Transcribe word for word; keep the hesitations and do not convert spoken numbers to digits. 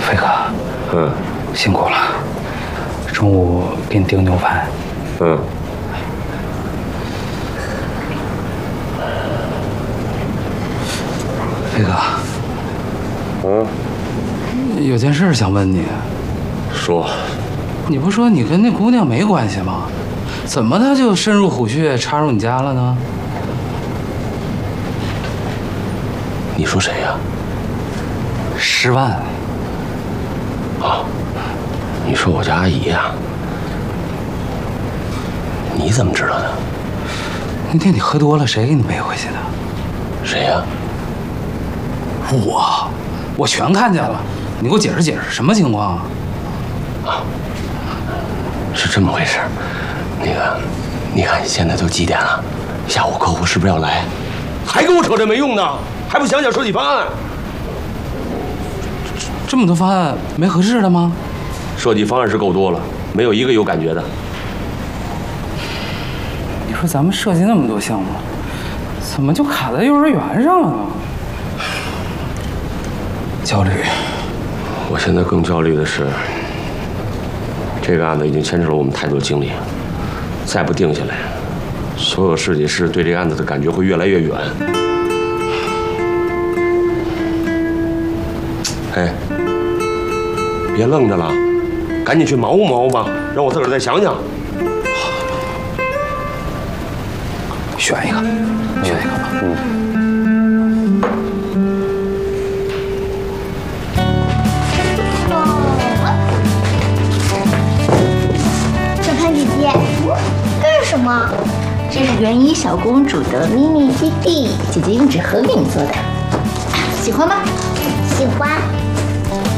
飞哥， 嗯， 辛苦了。中午给你订牛排。 嗯。 飞哥， 嗯， 有件事想问你。 说。 你不说你跟那姑娘没关系吗？怎么她就深入虎穴，插入你家了呢？ 你说谁呀？ 十万。 啊，你说我家阿姨呀？你怎么知道的？ 那天你喝多了，谁给你背回去的？ 谁呀？ 我，我全看见了。你给我解释解释，什么情况啊？ 啊，是这么回事。那个，你看现在都几点了？下午客户是不是要来？还跟我扯这没用的，还不想想设计方案？ 这么多方案没合适的吗？ 设计方案是够多了，没有一个有感觉的。 你说咱们设计那么多项目，怎么就卡在幼儿园上了呢？焦虑。 我现在更焦虑的是，这个案子已经牵扯了我们太多精力，再不定下来，所有设计师对这个案子的感觉会越来越远。哎，别愣着了，赶紧去忙活忙活吧，让我自个儿再想想。 选一个，选一个吧。嗯。 小潘姐姐，这是什么？这是元一小公主的秘密基地，姐姐用纸盒给你做的，喜欢吗？